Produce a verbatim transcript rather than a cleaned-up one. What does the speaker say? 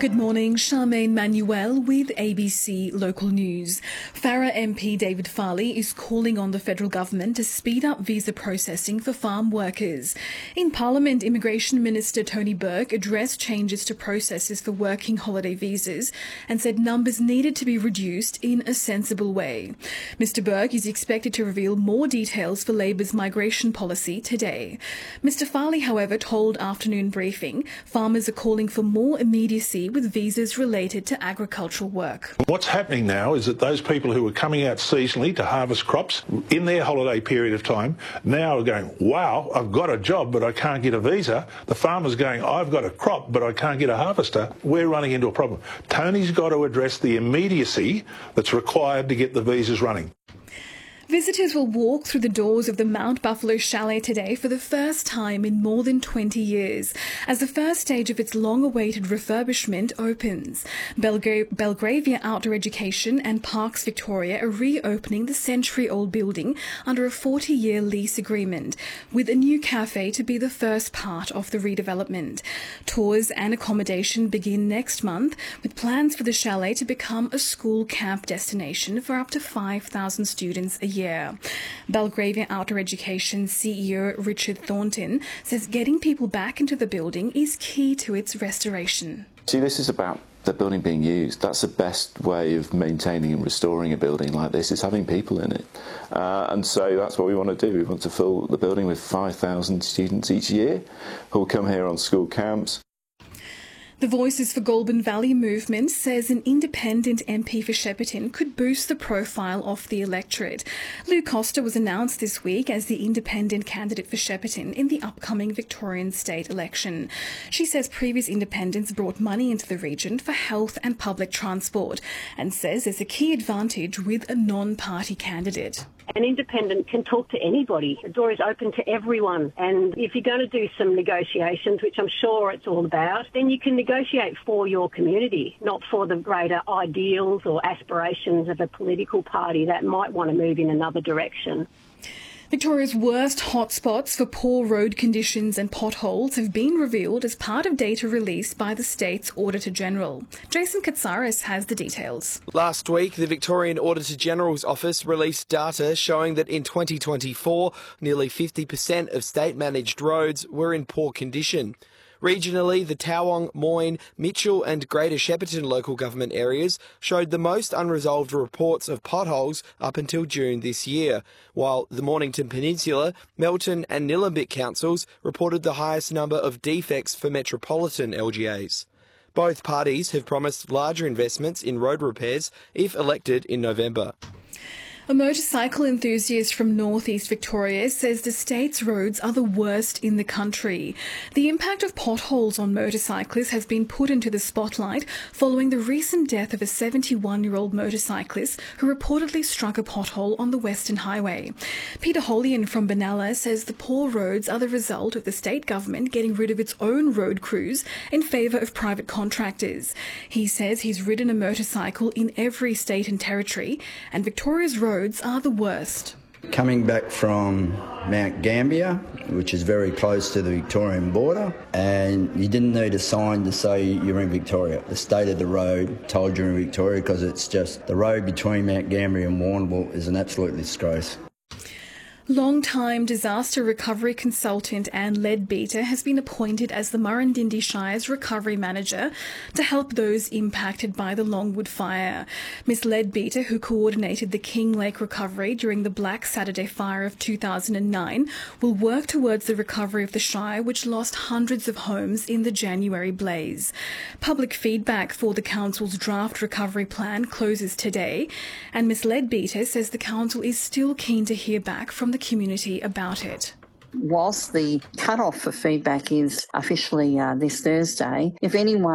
Good morning, Charmaine Manuel with A B C Local News. Farrer M P David Farley is calling on the federal government to speed up visa processing for farm workers. In Parliament, Immigration Minister Tony Burke addressed changes to processes for working holiday visas and said numbers needed to be reduced in a sensible way. Mister Burke is expected to reveal more details for Labor's migration policy today. Mister Farley, however, told Afternoon Briefing farmers are calling for more immediacy with visas related to agricultural work. What's happening now is that those people who were coming out seasonally to harvest crops in their holiday period of time now are going, wow, I've got a job but I can't get a visa. The farmer's going, I've got a crop but I can't get a harvester. We're running into a problem. Tony's got to address the immediacy that's required to get the visas running. Visitors will walk through the doors of the Mount Buffalo Chalet today for the first time in more than twenty years, as the first stage of its long-awaited refurbishment opens. Belgra- Belgravia Outdoor Education and Parks Victoria are reopening the century-old building under a forty-year lease agreement, with a new cafe to be the first part of the redevelopment. Tours and accommodation begin next month, with plans for the chalet to become a school camp destination for up to five thousand students a year. year. Belgravia Outdoor Education C E O Richard Thornton says getting people back into the building is key to its restoration. See, this is about the building being used. That's the best way of maintaining and restoring a building like this, is having people in it. Uh, and so that's what we want to do. We want to fill the building with five thousand students each year who will come here on school camps. The Voices for Goulburn Valley movement says an independent M P for Shepparton could boost the profile of the electorate. Lou Costa was announced this week as the independent candidate for Shepparton in the upcoming Victorian state election. She says previous independents brought money into the region for health and public transport, and says there's a key advantage with a non-party candidate. An independent can talk to anybody. The door is open to everyone. And if you're going to do some negotiations, which I'm sure it's all about, then you can negotiate for your community, not for the greater ideals or aspirations of a political party that might want to move in another direction. Victoria's worst hotspots for poor road conditions and potholes have been revealed as part of data released by the state's Auditor-General. Jason Katsaris has the details. Last week, the Victorian Auditor-General's office released data showing that in twenty twenty-four, nearly fifty percent of state-managed roads were in poor condition. Regionally, the Towong, Moyne, Mitchell and Greater Shepparton local government areas showed the most unresolved reports of potholes up until June this year, while the Mornington Peninsula, Melton and Nillumbik councils reported the highest number of defects for metropolitan L G As. Both parties have promised larger investments in road repairs if elected in November. A motorcycle enthusiast from northeast Victoria says the state's roads are the worst in the country. The impact of potholes on motorcyclists has been put into the spotlight following the recent death of a seventy-one-year-old motorcyclist who reportedly struck a pothole on the Western Highway. Peter Holian from Benalla says the poor roads are the result of the state government getting rid of its own road crews in favour of private contractors. He says he's ridden a motorcycle in every state and territory, and Victoria's roads roads are the worst. Coming back from Mount Gambier, which is very close to the Victorian border, and you didn't need a sign to say you're in Victoria. The state of the road told you're in Victoria, because it's just the road between Mount Gambier and Warrnambool is an absolute disgrace. Long-time disaster recovery consultant Anne Leadbeater has been appointed as the Murrindindi Shire's recovery manager to help those impacted by the Longwood fire. Miss Leadbeater, who coordinated the King Lake recovery during the Black Saturday fire of two thousand nine, will work towards the recovery of the Shire, which lost hundreds of homes in the January blaze. Public feedback for the council's draft recovery plan closes today, and Miss Leadbeater says the council is still keen to hear back from the community about it. Whilst the cut-off for feedback is officially uh, this Thursday, if anyone